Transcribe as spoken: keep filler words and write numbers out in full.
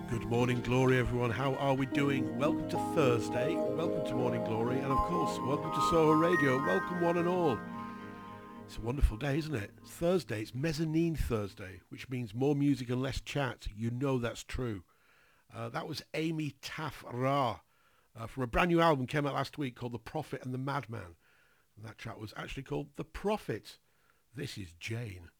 Good morning, Glory, everyone. How are we doing? Welcome to Thursday. Welcome to Morning Glory. And of course, welcome to Soho Radio. Welcome, one and all. It's a wonderful day, isn't it? It's Thursday. It's Mezzanine Thursday, which means more music and less chat. You know that's true. Uh, that was Amy Taff Ra uh, from a brand new album came out last week called The Prophet and the Madman. And that track was actually called The Prophet. This is Jane.